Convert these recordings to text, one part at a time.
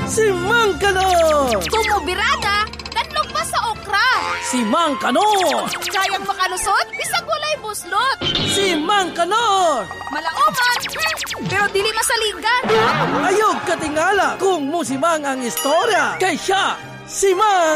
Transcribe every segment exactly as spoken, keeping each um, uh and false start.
Si Mang Kanor! Tumubirada, danlog pa sa okra. Si Mang Kanor! Kayang makalusot, bisag walay buslot. Si Mang Kanor! Malauman, hmm, pero dili masaligan. Ayog katingala kung musimang ang istorya. Kay siya, si Mang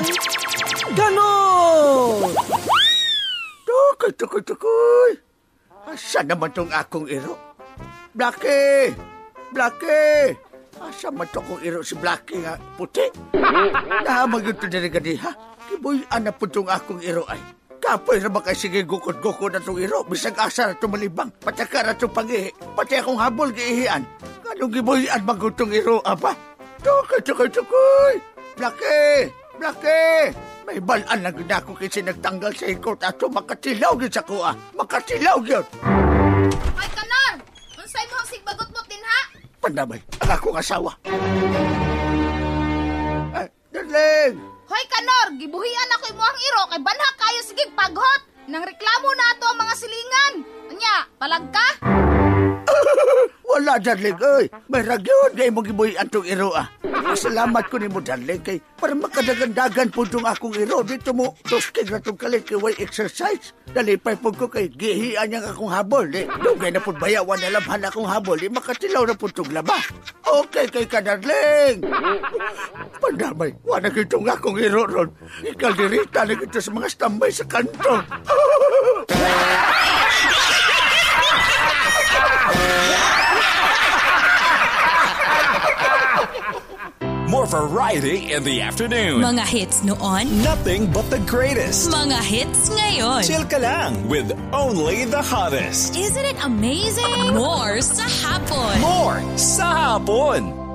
Kanor! Tukoy, tukoy, tukoy. Asa naman tong akong iro? Blackie! Blackie! Asa man to kong iro si Blackie nga puti? Nahamag yun to diri gadi ha? Kibuyan na po tong akong iro ay. Kapoy na ba kay sige gukod-gukod na tong iro? Bisag asa na itong malibang. Pataka na itong pangihi. Pati akong habol giihian. Kanong gibuyan magod tong iro, apa? Tukoy, tukoy, tukoy! Blackie! Blackie! May balaan na gina ako kasi nagtanggal sa ikot ato. Makatilaw yun sa kuha. Makatilaw yun! Ay, Kanor! Unsay mo ang sigbagot mo din ha? Pandamay, ang akong asawa. Ay, darling! Hoy, Kanor! Gibuhian ako imuhang iro kay banha kayo sigig paghot. Nang reklamo na ato ang mga silingan. Anya, palag ka? Wala, darling, oy. May ragyon kay mong gibuhian tong iro, ah. Salamat ko ni mo, darling, kay para makadagandagan po tong akong iro. Dito mo, toskig na tong kalit kay way exercise. Dalipay po ko kay gihian niyang akong habol. Di, dugay na po bayawan na labhan akong habol. Di, makatilaw na po tong laba. Okay kay ka, darling. Pandamay, wala kitong akong iro ron. Ikaldirita na kita sa mga stambay sa kanto. More variety in the afternoon. Mga hits noon. Nothing but the greatest. Mga hits ngayon. Chill ka lang with only the hottest. Isn't it amazing? More sa hapon. More sa hapon.